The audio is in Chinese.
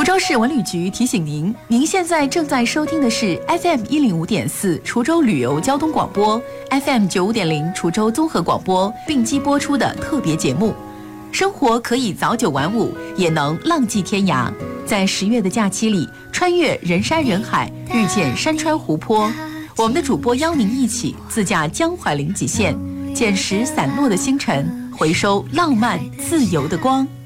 滁州市文旅局提醒您，您现在正在收听的是 FM105.4 滁州旅游交通广播 ，FM95.0 滁州综合广播并机播出的特别节目。生活可以早9晚5，也能浪迹天涯。在10月的假期里，穿越人山人海，遇见山川湖泊。我们的主播邀您一起自驾江淮临济县，捡拾散落的星辰，回收浪漫自由的光。